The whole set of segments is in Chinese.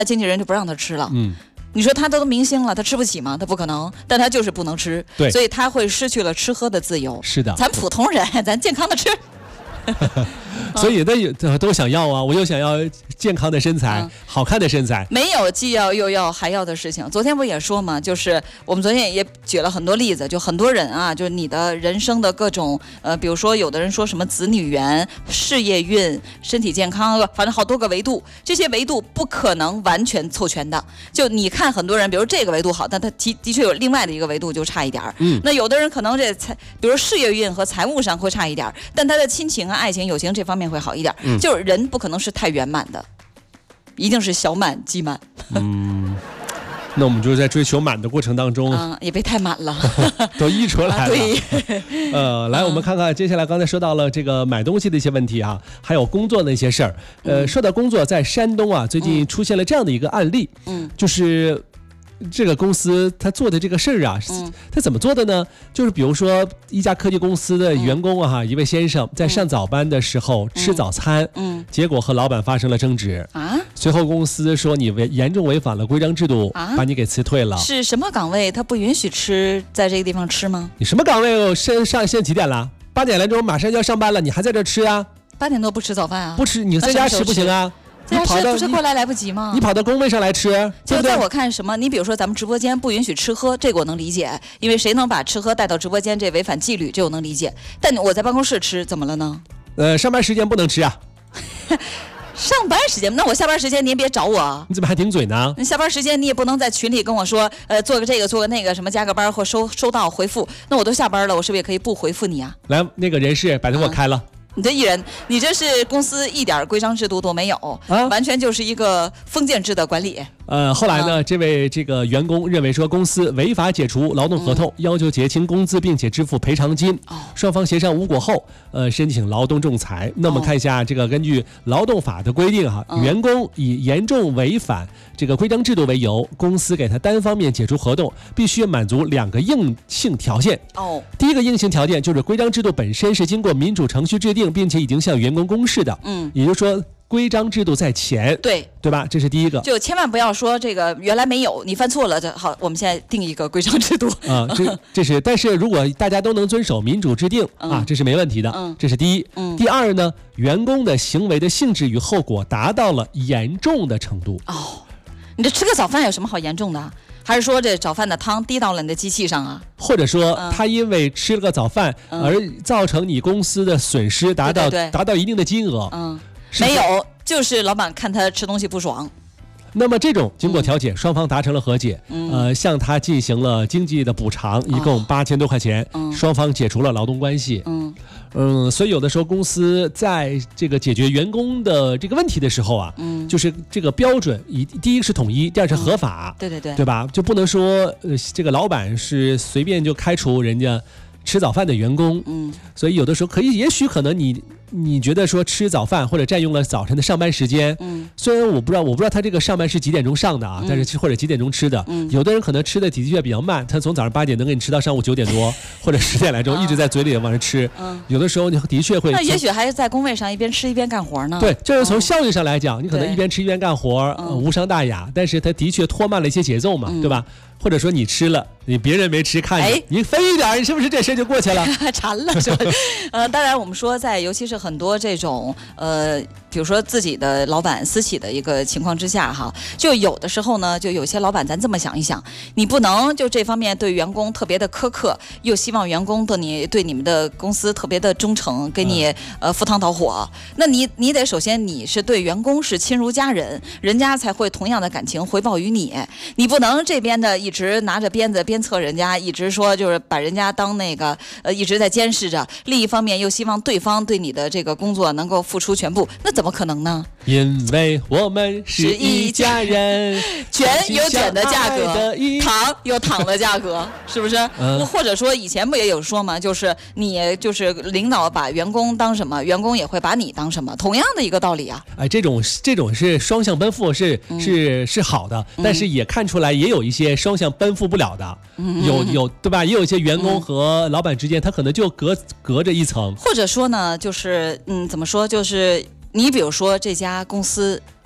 经纪人就不让他吃了。你说他都明星了，他吃不起吗？他不可能，但他就是不能吃，所以他会失去了吃喝的自由。 是的， 咱普通人，咱健康的吃。 所以都想要啊，我又想要健康的身材，好看的身材， 没有既要又要还要的事情。昨天不也说嘛，就是我们昨天也举了很多例子，就很多人啊，就是你的人生的各种比如说有的人说什么子女缘、事业运、身体健康，反正好多个维度，这些维度不可能完全凑全的。就你看很多人，比如这个维度好，但他的确有另外的一个维度就差一点。那有的人可能比如事业运和财务上会差一点，但他的亲情啊、爱情、友情这方面会好一点。就是人不可能是太圆满的，一定是小满即满。 那我们就在追求满的过程当中， 也别太满了， 都溢出来了。 对， 来，我们看看接下来刚才说到了这个买东西的一些问题啊，还有工作的一些事儿。说到工作，在山东啊，最近出现了这样的一个案例，就是这个公司他做的这个事儿啊，他怎么做的呢？就是比如说一家科技公司的员工啊，一位先生在上早班的时候吃早餐，结果和老板发生了争执啊。随后公司说你严重违反了规章制度，把你给辞退了。 是什么岗位他不允许在这个地方吃吗？ 你什么岗位？现在几点了？8点来钟，马上就要上班了，你还在这吃啊 ？8点多不吃早饭啊？ 不吃，你在家吃不行啊？ 在家吃不是过来来不及吗？ 你跑到工位上来吃， 就在我看什么？你比如说咱们直播间不允许吃喝，这个我能理解，因为谁能把吃喝带到直播间，这违反纪律，这我能理解。但我在办公室吃怎么了呢？ 上班时间不能吃啊。 上班时间，那我下班时间你也别找我。 你怎么还顶嘴呢？ 你下班时间你也不能在群里跟我说，做个这个做个那个，什么加个班或收到回复。那我都下班了，我是不是也可以不回复你啊？ 来，那个人事把他给我开了。 你这艺人，你这是公司一点规章制度都没有，完全就是一个封建制的管理。 后来呢，这位员工认为说公司违法解除劳动合同，要求结清工资并且支付赔偿金。双方协商无果后，申请劳动仲裁。那我们看一下根据劳动法的规定哈，员工以严重违反这个规章制度为由，公司给他单方面解除合同，必须满足2个硬性条件。第一个硬性条件就是规章制度本身是经过民主程序制定，并且已经向员工公示的。也就是说规章制度在前，对吧？这是第一个， 就千万不要说这个原来没有，你犯错了，好，我们现在定一个规章制度啊。这是，但是如果大家都能遵守民主制定啊，这是没问题的。这是第一。第二呢，员工的行为的性质与后果达到了严重的程度。 你这吃个早饭有什么好严重的？还是说这早饭的汤滴到了你的机器上啊？ 或者说他因为吃了个早饭而造成你公司的损失达到一定的金额？ 没有，就是老板看他吃东西不爽。 那么这种经过调解，双方达成了和解，向他进行了经济的补偿，一共8000多块钱，双方解除了劳动关系。所以有的时候公司在这个解决员工的这个问题的时候啊，就是这个标准第一个是统一，第二是合法，对吧？就不能说这个老板是随便就开除人家吃早饭的员工。所以有的时候也许可能你觉得说吃早饭或者占用了早晨的上班时间，虽然我不知道他这个上班是几点钟上的啊，但是或者几点钟吃的，有的人可能吃的的确比较慢，他从早上8点能给你吃到上午9点多或者10点来钟，一直在嘴里往上吃。有的时候你的确会， 那也许还是在工位上一边吃一边干活呢。 对，这是从效率上来讲，你可能一边吃一边干活，无伤大雅，但是他的确拖慢了一些节奏嘛，对吧？或者说你吃了，你别人没吃，看你，你分一点，你是不是这事就过去了？ 馋了是吧？当然我们说尤其是很多这种比如说自己的老板私企的一个情况之下哈，就有的时候呢，就有些老板咱这么想一想，你不能就这方面对员工特别的苛刻，又希望员工对你们的公司特别的忠诚，给你赴汤蹈火，那你得首先你是对员工是亲如家人，人家才会同样的感情回报于你，你不能这边的一直拿着鞭子鞭策人家，一直说就是把人家当那个一直在监视着，另一方面又希望对方对你的这个工作能够付出全部，那怎么可能呢？ 因为我们是一家人， 卷有卷的价格，糖有糖的价格，是不是？或者说以前不也有说嘛，就是你就是领导把员工当什么，员工也会把你当什么，同样的一个道理啊。 这种是双向奔赴，是好的，但是也看出来也有一些双向奔赴不了的，有对吧？也有一些员工和老板之间，他可能就隔着一层， 或者说呢，就是怎么说，就是你比如说这家公司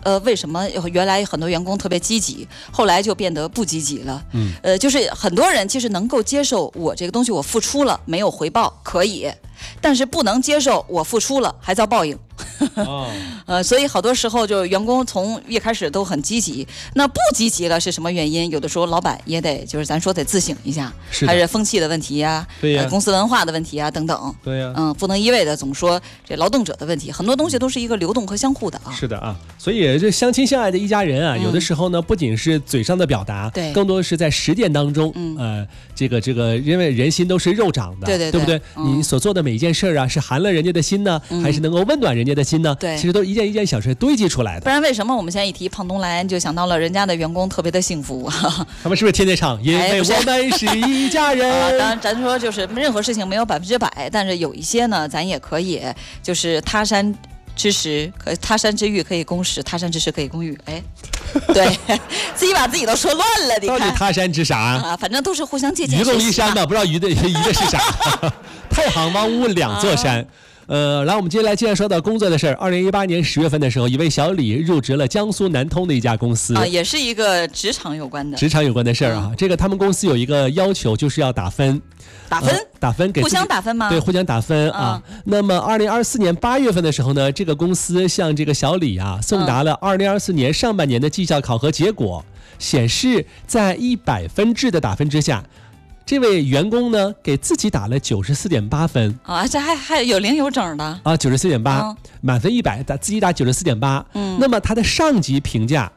为什么原来很多员工特别积极，后来就变得不积极了？就是很多人其实能够接受我这个东西我付出了没有回报可以，但是不能接受我付出了还遭报应。所以好多时候就是员工从一开始都很积极，那不积极了是什么原因？有的时候老板也得就是咱说得自省一下，还是风气的问题呀，公司文化的问题啊等等。 对呀， 不能一味的总说这劳动者的问题，很多东西都是一个流动和相互的啊。 是的啊，所以这相亲相爱的一家人啊，有的时候呢不仅是嘴上的表达， 对， 更多的是在实践当中，这个，因为人心都是肉长的，对不对？你所做的每一件事啊，是寒了人家的心呢，还是能够温暖人家的心呢？ 对， 其实都一件一件小事堆积出来的。 不然为什么我们现在一提胖东来就想到了人家的员工特别的幸福？ 他们是不是天天唱？因为我们是一家人。 当然，咱说就是任何事情没有100%，但是有一些呢，咱也可以就是他山之石，他山之玉可以攻石，他山之石可以攻玉。哎，对，自己把自己都说乱了，你看。 到底他山之啥啊？反正都是互相借鉴。 愚公移山吧，不知道移的是啥。太行王屋两座山。来，我们接下来接着说到工作的事儿。2018年10月份的时候，一位小李入职了江苏南通的一家公司也是一个职场有关的事儿啊。这个他们公司有一个要求，就是要打分。打分给互相打分吗？ 对，互相打分啊。那么2024年8月份的时候呢，这个公司向这个小李啊送达了2024年上半年的绩效考核结果，显示在100分制的打分之下，这位员工呢给自己打了94.8分啊，这还有零有整的啊，94.8，满分100，自己打94.8。那么他的上级评价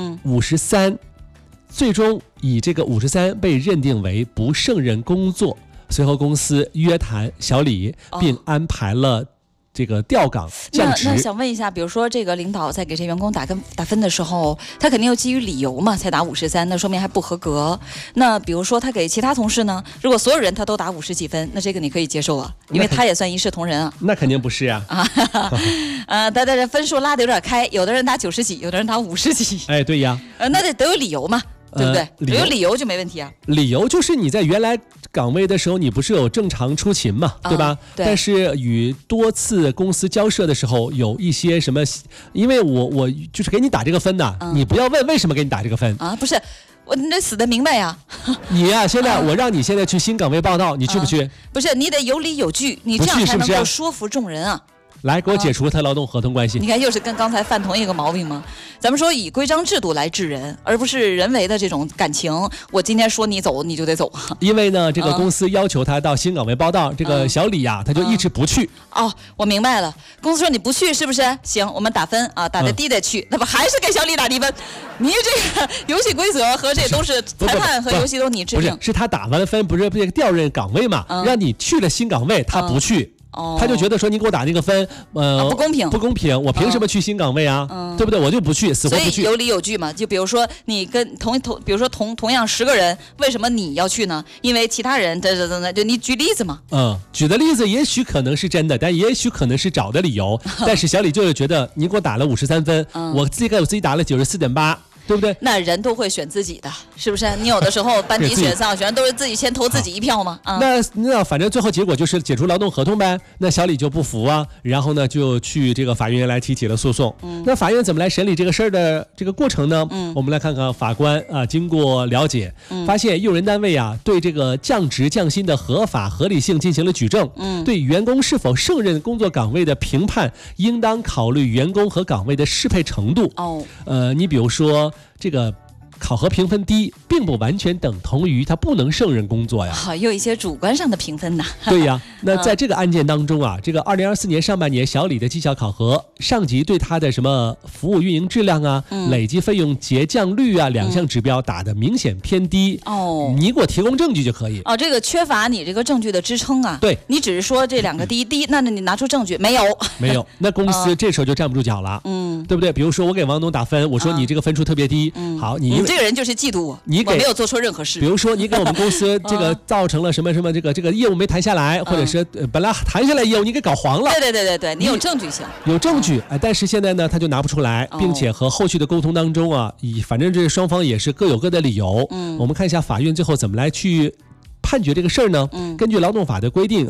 53，最终以这个53被认定为不胜任工作。随后公司约谈小李，并安排了这个调岗降职。 那想问一下，比如说这个领导在给这员工打分的时候，他肯定要基于理由嘛，才打53，那说明还不合格。那比如说他给其他同事呢，如果所有人他都打50几分，那这个你可以接受啊，因为他也算一视同仁啊。 那肯定不是呀。 但这分数拉得有点开，有的人打90几，有的人打50几。 哎，对呀。 那得有理由嘛。对不对？有理由就没问题啊。 理由就是你在原来岗位的时候，你不是有正常出勤嘛，对吧？ 对。 但是与多次公司交涉的时候，有一些什么，因为我就是给你打这个分的，你不要问为什么给你打这个分啊？不是，你得死得明白呀。 你呀，现在我让你现在去新岗位报道，你去不去？ 不是，你得有理有据，你这样才能够说服众人啊。 来，给我解除他劳动合同关系。 你看，又是跟刚才犯同一个毛病吗？咱们说以规章制度来治人，而不是人为的这种感情。我今天说你走，你就得走。 因为呢，这个公司要求他到新岗位报道，这个小李呀，他就一直不去。 我明白了。公司说你不去，是不是？行，我们打分啊，打的低的去，那不还是给小李打低分？你这个游戏规则和这都是裁判和游戏都你制定。 不是他打完了分，不是调任岗位嘛？让你去了新岗位，他不去。他就觉得说你给我打那个分， 不公平， 我凭什么去新岗位啊？对不对？我就不去，死活不去。 所以有理有据嘛。就比如说你跟比如说同样10个人，为什么你要去呢？因为其他人就你举例子嘛。 举的例子也许可能是真的，但也许可能是找的理由。但是小李就是觉得你给我打了53分，我自己给我自己打了94.8。对不对？ 那人都会选自己的，是不是？你有的时候班级选上选都是自己先投自己一票嘛。 那反正最后结果就是解除劳动合同呗。那小李就不服啊，然后呢就去这个法院来提起了诉讼。那法院怎么来审理这个事儿的这个过程呢？我们来看看法官啊，经过了解，发现用人单位啊对这个降职降薪的合法合理性进行了举证。对员工是否胜任工作岗位的评判，应当考虑员工和岗位的适配程度。你比如说。这个考核评分低，并不完全等同于他不能胜任工作呀。 有一些主观上的评分呐。 对呀，那在这个案件当中啊，这个2024年上半年小李的绩效考核，上级对他的什么服务运营质量啊、累计费用结降率啊2项指标打得明显偏低。你给我提供证据就可以。 这个缺乏你这个证据的支撑啊。 对， 你只是说这2个低，那你拿出证据没有？ 没有，那公司这时候就站不住脚了。对不对？比如说我给王东打分，我说你这个分数特别低。好，你这个人就是嫉妒我，我没有做错任何事。 比如说你给我们公司这个造成了什么这个业务没谈下来，或者是本来谈下来业务你给搞黄了。 对，你有证据性。 有证据，但是现在呢他就拿不出来，并且和后续的沟通当中啊，反正这双方也是各有各的理由。我们看一下法院最后怎么来去判决这个事儿呢？根据劳动法的规定啊。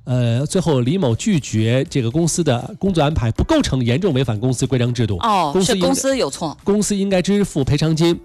最后李某拒绝这个公司的工作安排，不构成严重违反公司规章制度。 是公司有错， 公司应该支付赔偿金。